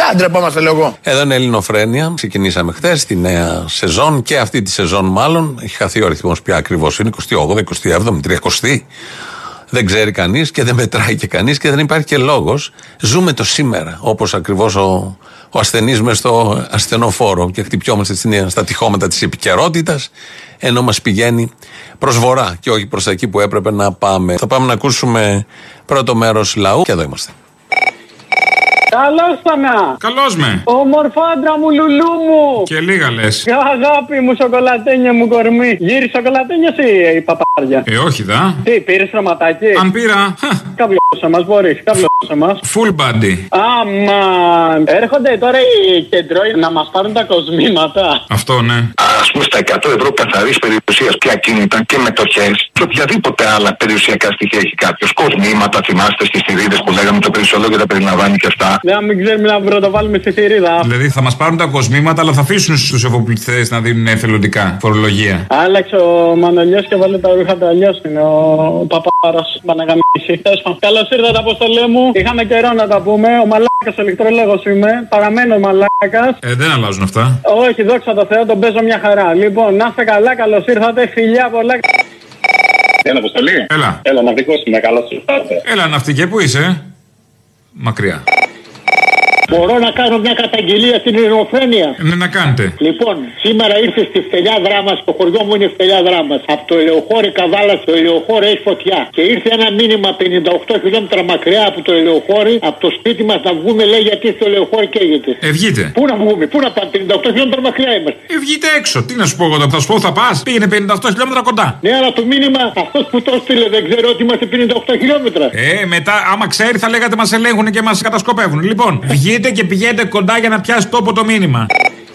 ντρεπόμαστε, λέω εγώ. Εδώ είναι Ελληνοφρένεια. Ξεκινήσαμε χθες τη νέα σεζόν και αυτή τη σεζόν μάλλον. Έχει χαθεί ο αριθμός πια ακριβώς. Είναι 28, 27, 30. Δεν ξέρει κανείς και δεν μετράει και κανείς και δεν υπάρχει και λόγος. Ζούμε το σήμερα. Όπως ακριβώς ο ασθενής μες στο ασθενοφόρο και χτυπιόμαστε στα τυχώματα της επικαιρότητας, ενώ μας πηγαίνει προς βορρά και όχι προς εκεί που έπρεπε να πάμε. Θα πάμε να ακούσουμε πρώτο μέρος λαού και εδώ είμαστε. Καλώς θα. Καλώς με. Ομορφάντρα μου, λουλού μου. Και λίγα λες. Αγάπη μου, σοκολατένια μου κορμί. Γύρι σοκολατένια ή η παπάρια. Όχι δα. Τι, πήρες ραματάκι? Αν πήρα. Καβλώσα μας, μπορείς, καβλώσα μας. Full body. Αμαν. Έρχονται τώρα οι κεντρώοι να μας πάρουν τα κοσμήματα. Αυτό ναι. Ας πούμε στα 100 ευρώ καθαρής περιουσίας και ακίνητα και μετοχές και οποιαδήποτε άλλα περιουσιακά στοιχεία έχει κάποιος. Κοσμήματα, θυμάστε στις θηρίδες που λέγαμε, το περιουσιολόγιο τα περιλαμβάνει και αυτά. Ναι, μην ξέρουμε να πρωτοβάλουμε στη θηρίδα. Δηλαδή θα μας πάρουν τα κοσμήματα, αλλά θα αφήσουν στους εφοπλιστές να δίνουν εθελοντικά φορολογία. Άλλαξε ο Μανολιός και βάλε τα ρούχα του, αλλιώς είναι ο παπάρας. Παναγαμίση. Καλώς ήρθατε, Αποστολέ μου. Είχαμε καιρό να τα πούμε. Ο μαλάκας ο ηλεκτρολόγος είμαι. Παραμένω μαλάκας. Δεν αλλάζουν αυτά. Όχι, δόξα τω Θεώ, τον παίζω μια χαρά. Λοιπόν, να είστε καλά, καλώς ήρθατε. Φιλιά πολλά. Έλα, Αποστολή. Έλα, ναυτικός είμαι, καλώς ήρθατε. Έλα, ναυτικέ, πού είσαι? Μακριά. Μπορώ να κάνω μια καταγγελία στην Ελληνοφρένεια? Ναι, να κάνετε. Λοιπόν, σήμερα ήρθε στη Φτελιά Δράμας, το χωριό μου είναι Φτελιά Δράμας. Από το Ελαιοχώρη Καβάλα στο Ελαιοχώρη έχει φωτιά. Και ήρθε ένα μήνυμα 58 χιλιόμετρα μακριά από το Ελαιοχώρη, από το σπίτι μας να βγούμε, λέει, γιατί στο Ελαιοχώρη καίγεται. Βγείτε. Πού να βγούμε, πού να πάμε, 58 χιλιόμετρα μακριά είμαστε. Βγείτε έξω, τι να σου πω εγώ, θα σου πω θα πας. Πήγαινε 58 χιλιόμετρα κοντά. Ναι, αλλά το μήνυμα αυτός που το στείλε δεν ξέρω ότι είμαστε 58 χιλιόμετρα. Μετά, άμα ξέρει, θα λέγατε μας ελέγχουν και μας κατασκοπεύουν. Λοιπόν, βγείτε και πηγαίνετε κοντά για να πιάσει τόπο το μήνυμα.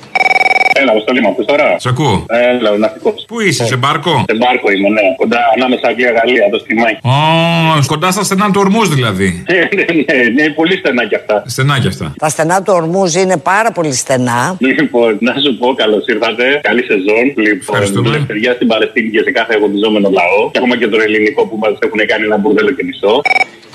Έλα, Αποστολή, μου ακούς τώρα? Σ' ακούω. Έλα, ναυτικός. Πού είσαι, σε μπάρκο? Σε μπάρκο είμαι, ναι. Κοντά ανάμεσα Αγγλία-Γαλλία, το στιμάκι. Κοντά στα στενά του Ορμούζ δηλαδή. Ναι, πολύ στενά κι αυτά. Στενά κι αυτά. Τα στενά του Ορμούζ είναι πάρα πολύ στενά. Λοιπόν, να σου πω, καλώς ήρθατε. Καλή σεζόν. Λοιπόν, ελευθερία στην Παλαιστίνη και σε κάθε αγωνιζόμενο λαό. Και ακόμα και το ελληνικό που μας έχουν κάνει ένα μπουρδέλο και μισό.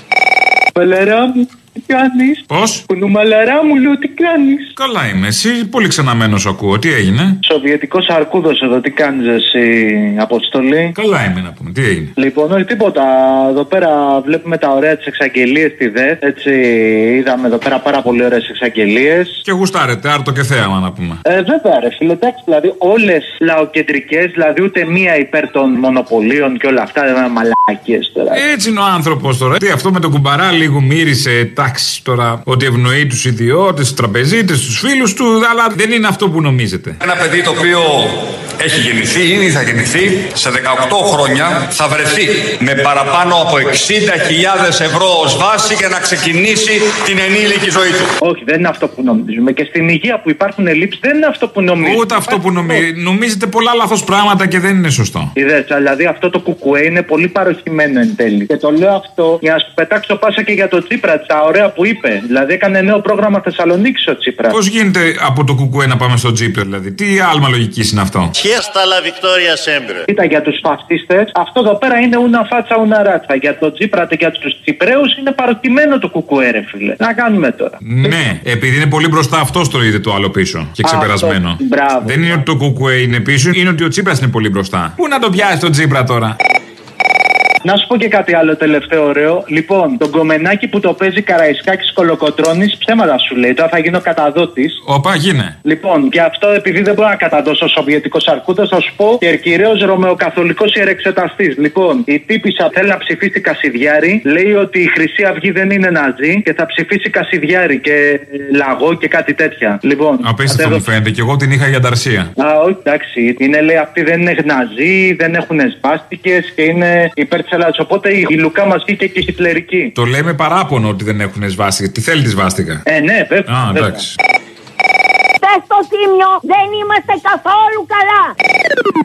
Παλαρά μου, τι κάνεις? Πώς? Κουνουμαλαρά μου, λέω, τι κάνεις? Καλά είμαι, εσύ πολύ ξαναμένος ακούω, τι έγινε? Σοβιετικός αρκούδος εδώ, τι κάνεις εσύ, Αποστολή? Καλά είμαι να πούμε, τι έγινε? Λοιπόν, όχι τίποτα. Εδώ πέρα βλέπουμε τα ωραία τις εξαγγελίες στη ΔΕΘ. Έτσι, είδαμε εδώ πέρα πάρα πολύ ωραίες εξαγγελίες. Και γουστάρετε, άρτο και θέαμα να πούμε. Βέβαια, ρε φίλε, εντάξει, δηλαδή όλες λαοκεντρικές, δηλαδή ούτε μία υπέρ των μονοπωλίων και όλα αυτά, δεν είναι μαλακίες τώρα. Έτσι είναι ο άνθρωπος τώρα. Τι αυτό με τον κουμπαρά λίγο μύρισε, εντάξει τώρα, ότι ευνοεί τους ιδιώτες, τους τραπεζίτες, τους φίλους του, αλλά δεν είναι αυτό που νομίζετε. Ένα παιδί το οποίο έχει γεννηθεί, ήδη θα γεννηθεί, σε 18 χρόνια θα βρεθεί με παραπάνω από 60.000 ευρώ ως βάση για να ξεκινήσει την ενήλικη ζωή του. Όχι, δεν είναι αυτό που νομίζουμε. Και στην υγεία που υπάρχουν ελλείψεις δεν είναι αυτό που νομίζουμε. Ούτε αυτό που νομίζετε πολλά λάθος πράγματα και δεν είναι σωστό. Είδες, δηλαδή αυτό το κουκουέ είναι πολύ παροχημένο εν τέλει. Και το λέω αυτό για να σου πετάξω πάσα και για το Τσίπρα, τα ωραία που είπε. Δηλαδή έκανε νέο πρόγραμμα Θεσσαλονίκη ο Τσίπρα. Πώς γίνεται από το κουκουέ να πάμε στο Τσίπρα, δηλαδή? Τι άλμα λογικής είναι αυτό? Fiesta la Victoria sempre. Κοίτα, για τους φασίστες, αυτό εδώ πέρα είναι ούνα φάτσα ούνα ράτσα. Για το Τσίπρα και για τους Τσιπραίους είναι παροχημένο το κουκουέ, ρε φίλε. Να κάνουμε τώρα. Ναι, επειδή είναι πολύ μπροστά, αυτό το είδε το άλλο πίσω και ξεπερασμένο. Μπράβο. Δεν είναι ότι το κουκουέ είναι πίσω, είναι ότι ο Τσίπρας είναι πολύ μπροστά. Πού να το πιάσει το Τσίπρα τώρα? Να σου πω και κάτι άλλο τελευταίο ωραίο. Λοιπόν, τον κομμενάκι που το παίζει Καραϊσκάκης Κολοκοτρώνης, ψέματα σου λέει. Τώρα θα γίνω καταδότης. Όπα, γίνε. Λοιπόν, και αυτό επειδή δεν μπορώ να καταδώσω σοβιετικός αρκούδας, θα σου πω και ερκυραίος Ρωμαιοκαθολικός ιερεξεταστής. Λοιπόν, η τύπισσα θέλει να ψηφίσει Κασιδιάρη, λέει ότι η Χρυσή Αυγή δεν είναι ναζί και θα ψηφίσει Κασιδιάρη και λαγό και κάτι τέτοια. Λοιπόν, απίστευτο μου φαίνεται, και εγώ την είχα για ανταρσία. Όχι, εντάξει. Είναι, λέει, αυτοί δεν είναι γναζί, δεν έχουν σβάστικες και είναι υπέρ της Ελλάδας. Οπότε η Λουκά μας βγήκε και χιτλερική. Το λέμε παράπονο ότι δεν έχουν σβάστηκα. Τι θέλει τη σβάστηκα? Ναι, βέβαια. Εντάξει. Στο Τίμιο δεν είμαστε καθόλου καλά.